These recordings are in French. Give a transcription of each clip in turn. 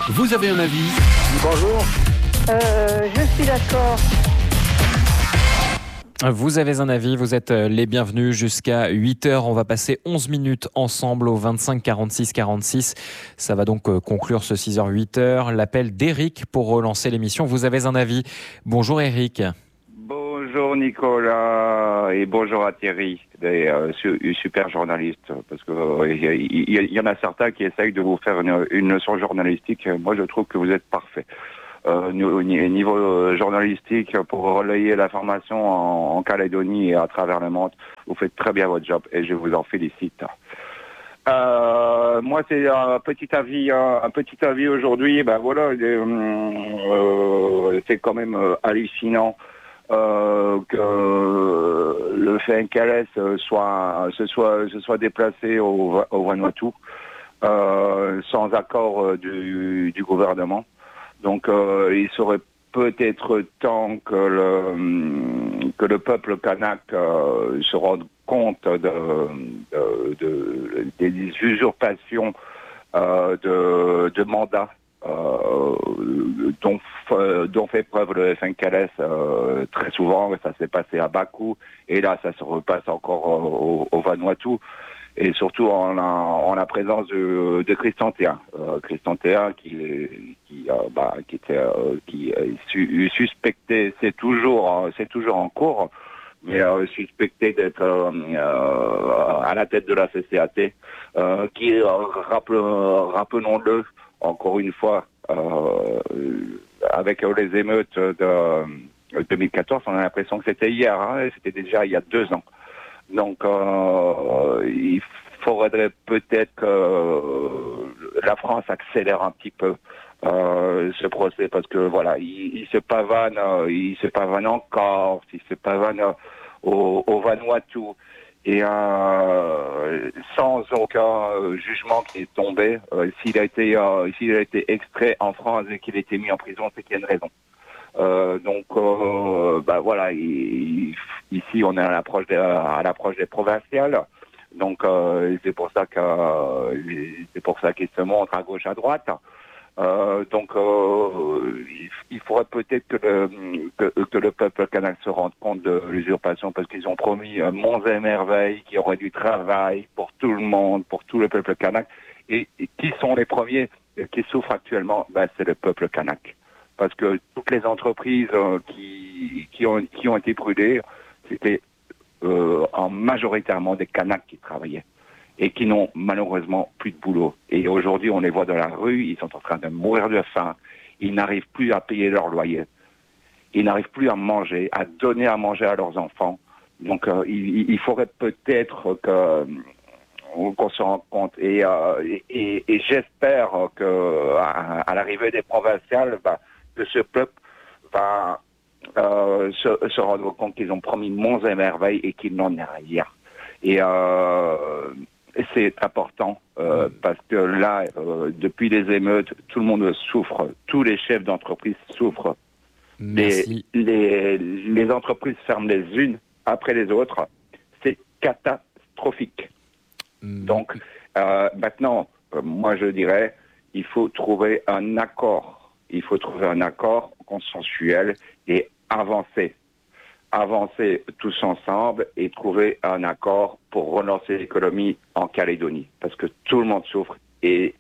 Vous avez un avis? Bonjour. Je suis d'accord. Vous avez un avis, vous êtes les bienvenus jusqu'à 8h. On va passer 11 minutes ensemble au 25 46 46. Ça va donc conclure ce 6h 8h. L'appel d'Éric pour relancer l'émission. Vous avez un avis. Bonjour Éric. Bonjour Nicolas et bonjour à Thierry, des super journalistes, parce que il y en a certains qui essayent de vous faire une leçon journalistique. Moi, je trouve que vous êtes parfait. Niveau journalistique, pour relayer l'information en Calédonie et à travers le monde, vous faites très bien votre job et je vous en félicite. Moi, c'est un petit avis aujourd'hui. Ben voilà, c'est quand même hallucinant que le FNKLS se soit déplacé au Vanuatu sans accord du gouvernement. Donc, il serait peut-être temps que le peuple kanak se rende compte des usurpations de mandats dont fait preuve le FNKLS très souvent. Ça s'est passé à Bakou et là, ça se repasse encore au Vanuatu. Et surtout en la présence de Christian Théa. Christian Théa qui suspecté, c'est toujours en cours, mais suspecté d'être à la tête de la CCAT, qui rappelons-le encore une fois, avec les émeutes de 2014, on a l'impression que c'était hier, hein, c'était déjà il y a 2 ans. Donc, il faudrait peut-être que la France accélère un petit peu ce procès, parce que voilà, il se pavane en Corse, il se pavane au Vanuatu, et sans aucun jugement qui est tombé. S'il a été extrait en France et qu'il a été mis en prison, c'est qu'il y a une raison. Donc, voilà, ici on est à l'approche des provinciales, donc c'est pour ça qu'ils se montrent à gauche, à droite. Donc, il faudrait peut-être que le peuple kanak se rende compte de l'usurpation, parce qu'ils ont promis monts et merveilles, qu'il y aurait du travail pour tout le monde, pour tout le peuple kanak. Et qui sont les premiers qui souffrent actuellement? C'est le peuple kanak. Parce que toutes les entreprises qui ont été brûlées, c'était majoritairement des Kanaks qui travaillaient et qui n'ont malheureusement plus de boulot. Et aujourd'hui, on les voit dans la rue, ils sont en train de mourir de faim, ils n'arrivent plus à payer leur loyer, ils n'arrivent plus à manger, à donner à manger à leurs enfants. Donc, il faudrait peut-être qu'on se rende compte. Et j'espère que à l'arrivée des provinciales, que ce peuple va se rendre compte qu'ils ont promis monts et merveilles et qu'il n'en est rien. Et c'est important parce que là, depuis les émeutes, tout le monde souffre, tous les chefs d'entreprise souffrent. Merci. Les entreprises ferment les unes après les autres. C'est catastrophique. Donc, maintenant, moi je dirais, il faut trouver un accord. Il faut trouver un accord consensuel et avancer tous ensemble et trouver un accord pour relancer l'économie en Calédonie. Parce que tout le monde souffre et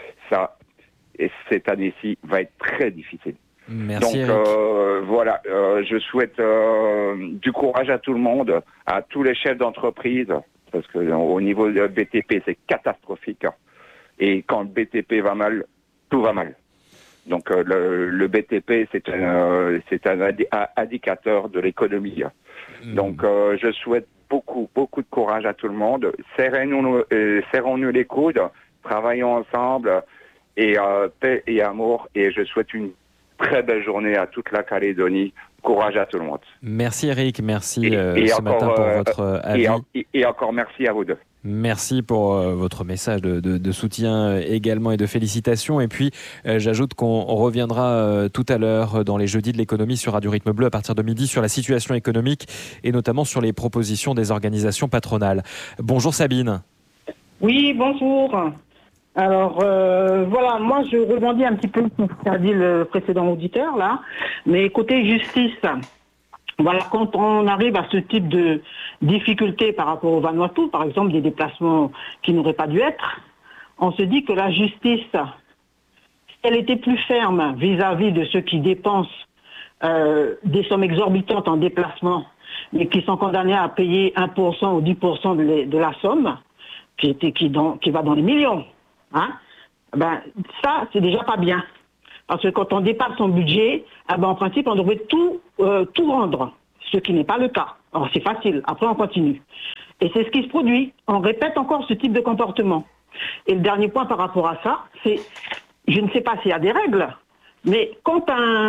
cette année-ci va être très difficile. Merci. Donc voilà, je souhaite du courage à tout le monde, à tous les chefs d'entreprise, parce que au niveau du BTP, c'est catastrophique. Et quand le BTP va mal, tout va mal. Donc le BTP, c'est un indicateur de l'économie. Donc je souhaite beaucoup de courage à tout le monde. Serrons-nous les coudes, travaillons ensemble, et paix et amour. Et je souhaite une très belle journée à toute la Calédonie. Courage à tout le monde. Merci Eric, merci ce matin pour votre avis. Et encore merci à vous deux. Merci pour votre message de soutien également et de félicitations. Et puis, j'ajoute qu'on reviendra tout à l'heure dans les jeudis de l'économie sur Radio Rythme Bleu à partir de midi sur la situation économique et notamment sur les propositions des organisations patronales. Bonjour Sabine. Oui, bonjour. Alors, voilà, voilà, moi je rebondis un petit peu sur ce qu'a dit le précédent auditeur là, mais côté justice, voilà, quand on arrive à ce type de difficulté par rapport au Vanuatu, par exemple des déplacements qui n'auraient pas dû être, on se dit que la justice, si elle était plus ferme vis-à-vis de ceux qui dépensent des sommes exorbitantes en déplacement, mais qui sont condamnés à payer 1% ou 10% de la somme, qui va dans les millions, hein, ben, ça, c'est déjà pas bien. Parce que quand on dépasse son budget, en principe, on devrait tout rendre, ce qui n'est pas le cas. Alors, c'est facile. Après, on continue. Et c'est ce qui se produit. On répète encore ce type de comportement. Et le dernier point par rapport à ça, c'est, je ne sais pas s'il y a des règles, mais quand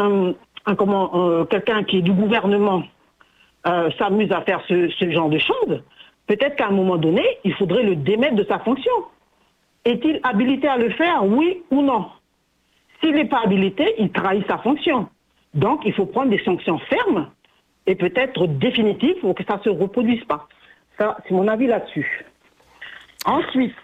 quelqu'un qui est du gouvernement s'amuse à faire ce genre de choses, peut-être qu'à un moment donné, il faudrait le démettre de sa fonction. Est-il habilité à le faire, oui ou non? S'il n'est pas habilité, il trahit sa fonction. Donc, il faut prendre des sanctions fermes et peut-être définitives pour que ça ne se reproduise pas. Ça, c'est mon avis là-dessus. Ensuite,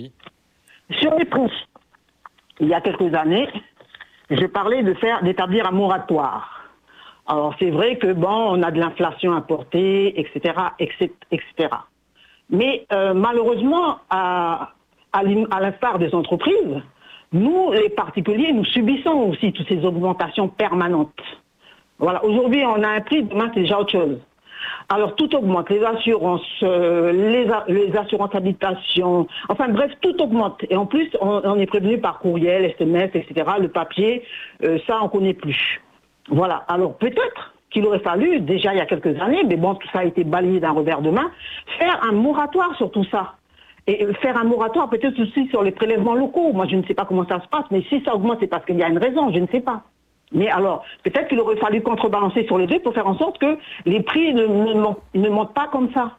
sur les prix, il y a quelques années, je parlais d'établir un moratoire. Alors, c'est vrai que, on a de l'inflation importée, etc., etc. Mais malheureusement, à l'instar des entreprises, nous, les particuliers, nous subissons aussi toutes ces augmentations permanentes. Voilà, aujourd'hui, on a un prix, demain, c'est déjà autre chose. Alors, tout augmente, les assurances, les assurances habitation, enfin bref, tout augmente. Et en plus, on est prévenu par courriel, SMS, etc. Le papier, ça, on ne connaît plus. Voilà, alors peut-être qu'il aurait fallu, déjà il y a quelques années, mais tout ça a été balayé d'un revers de main, faire un moratoire sur tout ça. Et faire un moratoire peut-être aussi sur les prélèvements locaux. Moi, je ne sais pas comment ça se passe, mais si ça augmente, c'est parce qu'il y a une raison, je ne sais pas. Mais alors, peut-être qu'il aurait fallu contrebalancer sur les deux pour faire en sorte que les prix ne montent pas comme ça.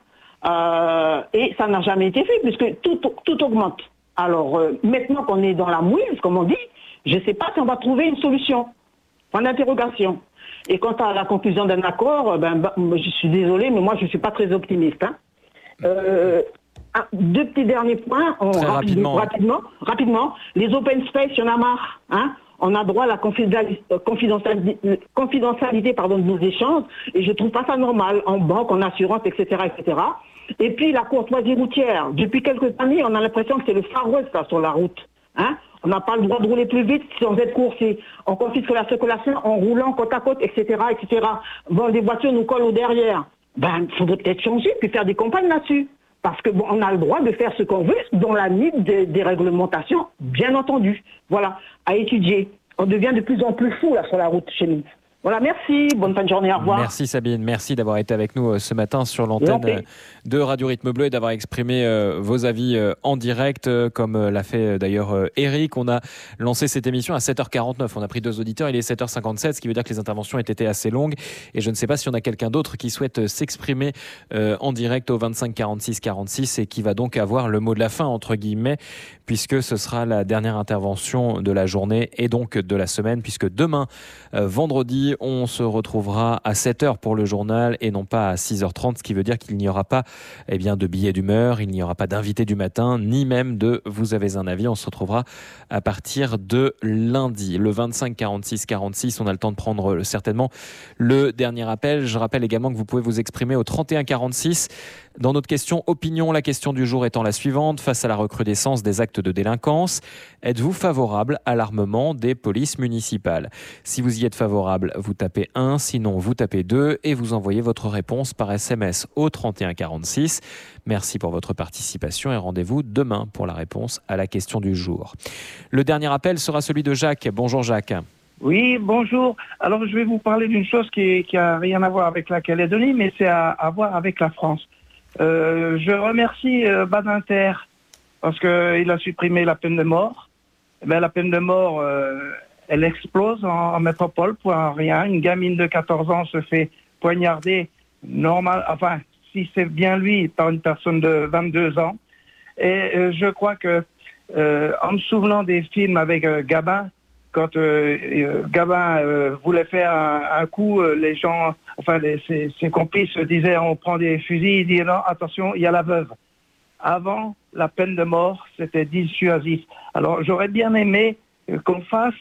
Et ça n'a jamais été fait, puisque tout augmente. Alors, maintenant qu'on est dans la mouise, comme on dit, je ne sais pas si on va trouver une solution. Point d'interrogation. Et quant à la conclusion d'un accord, je suis désolée, mais moi, je ne suis pas très optimiste. Hein. Deux petits derniers points. Rapidement. Les open space, il y en a marre. Hein. On a droit à la confidentialité de nos échanges, et je ne trouve pas ça normal, en banque, en assurance, etc., etc. Et puis la courtoisie routière. Depuis quelques années, on a l'impression que c'est le Far West là, sur la route. Hein. On n'a pas le droit de rouler plus vite sans être coursé. On confisque la circulation en roulant côte à côte, etc., etc. Des voitures nous collent au derrière. Il faudrait peut-être changer, puis faire des campagnes là-dessus. Parce que on a le droit de faire ce qu'on veut dans la limite des réglementations, bien entendu. Voilà, à étudier. On devient de plus en plus fou là sur la route chez nous. Voilà, merci. Bonne fin de journée. Au revoir. Merci Sabine. Merci d'avoir été avec nous ce matin sur l'antenne de Radio Rythme Bleu et d'avoir exprimé vos avis en direct, comme l'a fait d'ailleurs Eric. On a lancé cette émission à 7h49. On a pris 2 auditeurs. Il est 7h57, ce qui veut dire que les interventions ont été assez longues. Et je ne sais pas si on a quelqu'un d'autre qui souhaite s'exprimer en direct au 25 46 46 et qui va donc avoir le mot de la fin, entre guillemets, puisque ce sera la dernière intervention de la journée et donc de la semaine, puisque demain, vendredi, on se retrouvera à 7h pour le journal et non pas à 6h30, ce qui veut dire qu'il n'y aura pas de billets d'humeur, il n'y aura pas d'invité du matin, ni même de Vous avez un avis. On se retrouvera à partir de lundi. Le 25 46 46, on a le temps de prendre certainement le dernier appel. Je rappelle également que vous pouvez vous exprimer au 31 46. Dans notre question opinion, la question du jour étant la suivante: face à la recrudescence des actes de délinquance, êtes-vous favorable à l'armement des polices municipales? Si vous y êtes favorable, vous tapez 1, sinon vous tapez 2 et vous envoyez votre réponse par SMS au 31 46. Merci pour votre participation et rendez-vous demain pour la réponse à la question du jour. Le dernier appel sera celui de Jacques. Bonjour Jacques. Oui, bonjour. Alors je vais vous parler d'une chose qui a rien à voir avec la Calédonie, mais c'est à voir avec la France. Je remercie Badinter parce qu'il a supprimé la peine de mort. La peine de mort, elle explose en métropole pour rien. Une gamine de 14 ans se fait poignarder, si c'est bien lui, par une personne de 22 ans. Et je crois que, en me souvenant des films avec Gabin, quand Gabin voulait faire un coup, les gens, ses complices disaient on prend des fusils, il dit non, attention, il y a la veuve. Avant, la peine de mort, c'était dissuasif. Alors j'aurais bien aimé qu'on fasse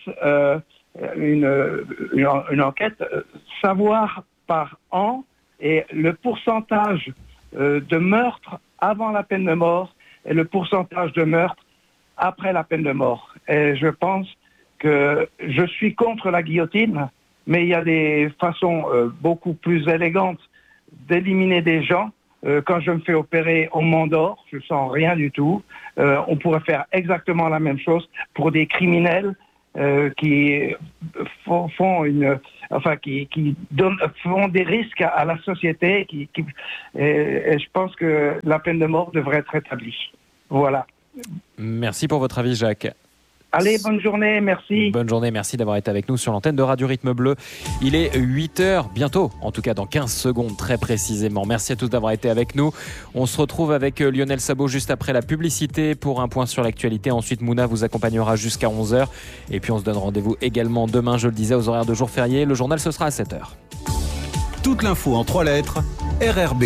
une enquête, savoir par an et le pourcentage de meurtres avant la peine de mort et le pourcentage de meurtres après la peine de mort. Et je pense que je suis contre la guillotine, mais il y a des façons beaucoup plus élégantes d'éliminer des gens. Quand je me fais opérer, on m'endort, je sens rien du tout. On pourrait faire exactement la même chose pour des criminels qui font des risques à la société. Et je pense que la peine de mort devrait être rétablie. Voilà. Merci pour votre avis, Jacques. Allez, bonne journée, merci. Bonne journée, merci d'avoir été avec nous sur l'antenne de Radio Rythme Bleu. Il est 8h, bientôt, en tout cas dans 15 secondes très précisément. Merci à tous d'avoir été avec nous. On se retrouve avec Lionel Sabot juste après la publicité pour un point sur l'actualité. Ensuite, Mouna vous accompagnera jusqu'à 11h. Et puis on se donne rendez-vous également demain, je le disais, aux horaires de jour férié. Le journal, ce sera à 7h. Toute l'info en 3 lettres, RRB.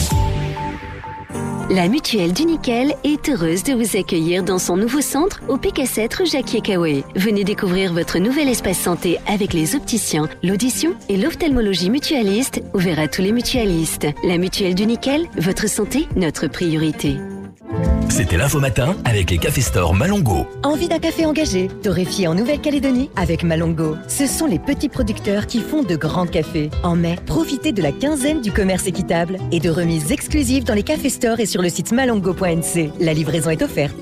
La Mutuelle du Nickel est heureuse de vous accueillir dans son nouveau centre au PK7 rue Jacquier-Caoué. Venez découvrir votre nouvel espace santé avec les opticiens, l'audition et l'ophtalmologie mutualiste ouvert à tous les mutualistes. La Mutuelle du Nickel, votre santé, notre priorité. C'était l'Info Matin avec les Café Store Malongo. Envie d'un café engagé, torréfié en Nouvelle-Calédonie avec Malongo. Ce sont les petits producteurs qui font de grands cafés. En mai, profitez de la quinzaine du commerce équitable et de remises exclusives dans les Café Store et sur le site malongo.nc. La livraison est offerte.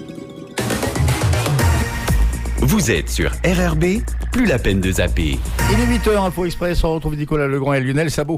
Vous êtes sur RRB, plus la peine de zapper. Il est 8h, Info Express, on retrouve Nicolas Legrand et Lionel Sabot.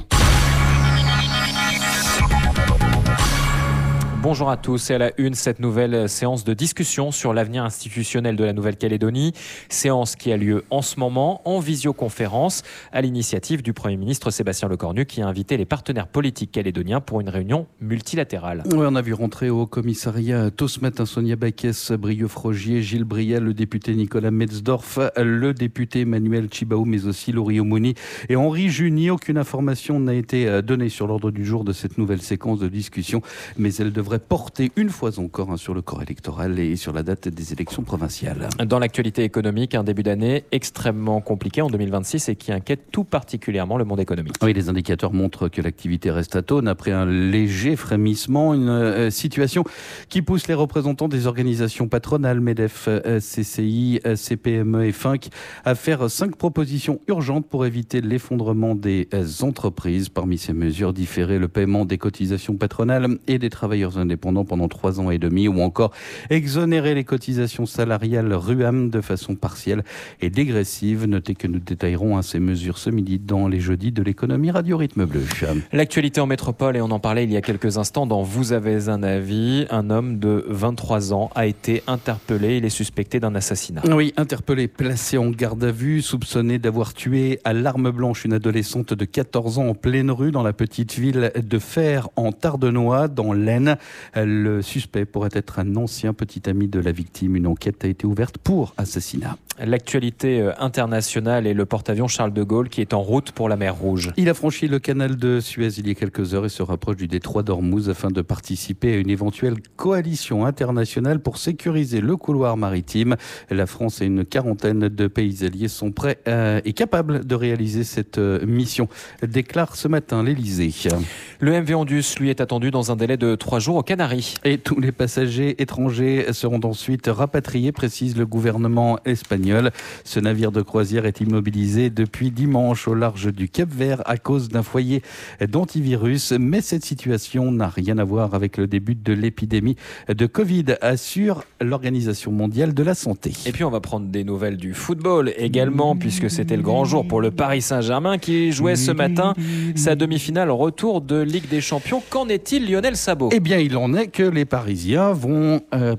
Bonjour à tous et à la une, cette nouvelle séance de discussion sur l'avenir institutionnel de la Nouvelle-Calédonie. Séance qui a lieu en ce moment en visioconférence à l'initiative du Premier ministre Sébastien Lecornu qui a invité les partenaires politiques calédoniens pour une réunion multilatérale. Oui, on a vu rentrer au commissariat tôt ce matin Sonia Baquès, Brieux-Frogier, Gilles Brial, le député Nicolas Metzdorf, le député Emmanuel Chibaou, mais aussi Laurie Omouni et Henri Juni. Aucune information n'a été donnée sur l'ordre du jour de cette nouvelle séquence de discussion, mais elle devrait porter une fois encore sur le corps électoral et sur la date des élections provinciales. Dans l'actualité économique, un début d'année extrêmement compliqué en 2026 et qui inquiète tout particulièrement le monde économique. Oui, les indicateurs montrent que l'activité reste atone après un léger frémissement, une situation qui pousse les représentants des organisations patronales, MEDEF, CCI, CPME et FINC à faire 5 propositions urgentes pour éviter l'effondrement des entreprises. Parmi ces mesures, différer le paiement des cotisations patronales et des travailleurs indépendants pendant 3 ans et demi, ou encore exonérer les cotisations salariales RUAM de façon partielle et dégressive. Notez que nous détaillerons ces mesures ce midi dans les jeudis de l'économie Radio Rythme Bleu. L'actualité en métropole, et on en parlait il y a quelques instants dans Vous avez un avis, un homme de 23 ans a été interpellé, il est suspecté d'un assassinat. Oui, interpellé, placé en garde à vue, soupçonné d'avoir tué à l'arme blanche une adolescente de 14 ans en pleine rue dans la petite ville de Fères en Tardenois, dans l'Aisne. Le suspect pourrait être un ancien petit ami de la victime. Une enquête a été ouverte pour assassinat. L'actualité internationale et le porte-avions Charles de Gaulle qui est en route pour la mer Rouge. Il a franchi le canal de Suez il y a quelques heures et se rapproche du détroit d'Ormuz afin de participer à une éventuelle coalition internationale pour sécuriser le couloir maritime. La France et une quarantaine de pays alliés sont prêts et capables de réaliser cette mission, déclare ce matin l'Elysée. Le MV Andus, lui, est attendu dans un délai de 3 jours aux Canaries. Et tous les passagers étrangers seront ensuite rapatriés, précise le gouvernement espagnol. Ce navire de croisière est immobilisé depuis dimanche au large du Cap-Vert à cause d'un foyer d'antivirus. Mais cette situation n'a rien à voir avec le début de l'épidémie de Covid, assure l'Organisation mondiale de la santé. Et puis on va prendre des nouvelles du football également, puisque c'était le grand jour pour le Paris Saint-Germain qui jouait ce matin sa demi-finale retour de Ligue des Champions. Qu'en est-il, Lionel Sabot ? Eh bien, il en est que les Parisiens vont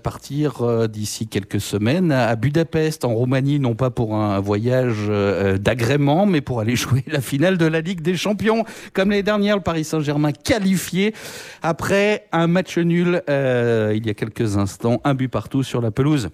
partir d'ici quelques semaines à Budapest, en Roumanie, non pas pour un voyage d'agrément, mais pour aller jouer la finale de la Ligue des Champions. Comme l'année dernière, le Paris Saint-Germain qualifié après un match nul il y a quelques instants, 1 but partout sur la pelouse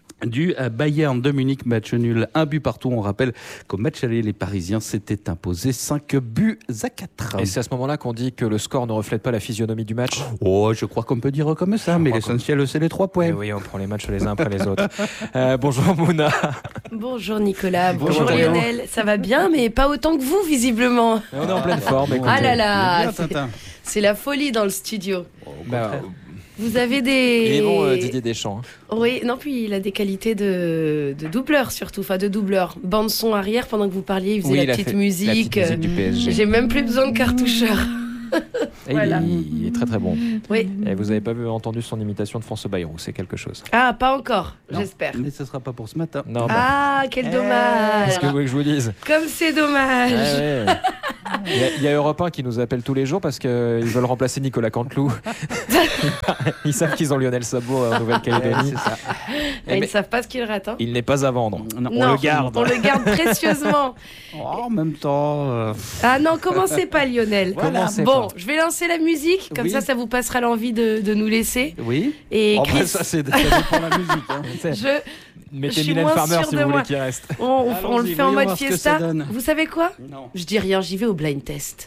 du Bayern de Munich, match nul, 1 but partout. On rappelle qu'au match aller, les Parisiens s'étaient imposés 5 buts à 4. Et c'est à ce moment-là qu'on dit que le score ne reflète pas la physionomie du match ? Oh, je crois qu'on peut dire comme ça, mais l'essentiel, c'est les 3 points. Et oui, on prend les matchs les uns après les autres. Bonjour Mouna. Bonjour Nicolas, bonjour Bonjour. Lionel. Ça va bien, mais pas autant que vous, visiblement. On est en pleine forme. Ah là là, Bien, Tintin. c'est la folie dans le studio. Bah, Vous avez des... il est bon, Didier Deschamps. hein. Oui, non, puis il a des qualités de doubleur surtout, enfin de doubleur. Bande son arrière, pendant que vous parliez, il faisait Oui, la il a petite fait musique. la petite musique du PSG. J'ai même plus besoin de cartoucheur. Et Voilà. il est très très bon. Oui. Et vous n'avez pas entendu son imitation de François Bayrou, c'est quelque chose. Ah, pas encore, Non. j'espère. Mais ce sera pas pour ce matin. Non, Ah, quel dommage. Qu'est-ce que vous voulez que je vous dise? Comme c'est dommage. Ouais, ouais. Il y a Europe 1 qui nous appelle tous les jours parce qu'ils veulent remplacer Nicolas Canteloup. Ils savent qu'ils ont Lionel Sabot en Nouvelle-Calédonie. C'est ça. Ils ne savent pas ce qu'ils ratent. Hein. Il n'est pas à vendre. Non, On le garde. On le garde précieusement. Oh, en même temps. Ah non, commencez pas Lionel. Commencez Bon, pas. je vais lancer la musique, comme Oui. ça vous passera l'envie de nous laisser. Oui. Et Oh, Chris, bah, ça dépend de la musique. Hein. Je Mettez suis Mylène moins Farmer sûre si de vous moi. voulez qu'il reste. on le Allons-y, fait en voyons mode voir ce que fiesta. ça donne. Vous savez quoi? Non. Je dis rien, j'y vais au blind test.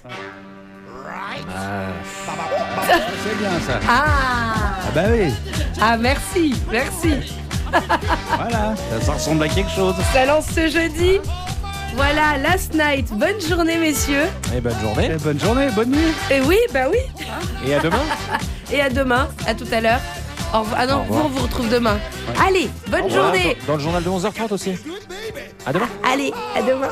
C'est bien ça. Ah, Ah bah oui. ah merci, merci. Voilà. Ça ressemble à quelque chose. Ça lance ce jeudi. Voilà, Last Night. Bonne journée, messieurs. Et bonne journée. Et bonne journée, bonne nuit. Et oui, bah oui. Et à demain. Et à demain, à tout à l'heure. Au revoir. Ah non, Au revoir. on vous retrouve demain. Allez, bonne journée. Dans le journal de 11h30 aussi. À demain. Allez, à demain.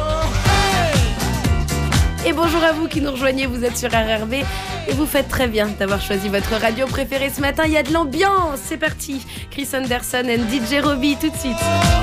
Et bonjour à vous qui nous rejoignez, vous êtes sur RRB et vous faites très bien d'avoir choisi votre radio préférée ce matin. Il y a de l'ambiance, c'est parti. Chris Anderson and DJ Robbie tout de suite.